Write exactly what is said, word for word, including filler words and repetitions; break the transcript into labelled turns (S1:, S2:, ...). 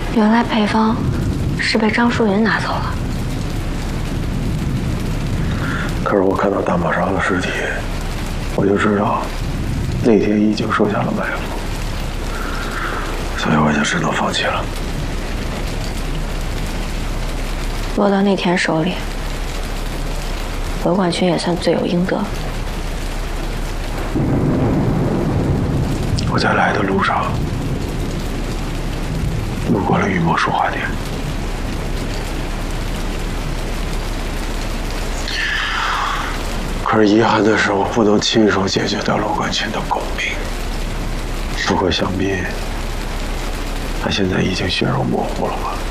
S1: 原来配方是被张淑云拿走了。
S2: 可是我看到大马莎的尸体，我就知道那天已经设下了埋伏，所以我就只能放弃了。
S1: 落到那天手里，罗冠群也算罪有应得。
S2: 我在来的路上路过了玉墨书画店，可是遗憾的是，我不能亲手解决掉罗冠群的狗命。不过想必他现在已经血肉模糊了吧？